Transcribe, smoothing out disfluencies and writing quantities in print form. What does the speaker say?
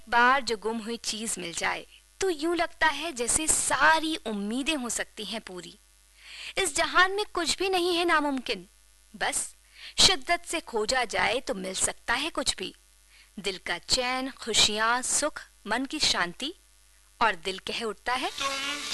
बार जो गुम हुई चीज मिल जाए तो यूं लगता है जैसे सारी उम्मीदें हो सकती हैं पूरी। इस जहान में कुछ भी नहीं है नामुमकिन, बस शिद्दत से खोजा जाए तो मिल सकता है कुछ भी। दिल का चैन, खुशियां, सुख, मन की शांति, और दिल कह उठता है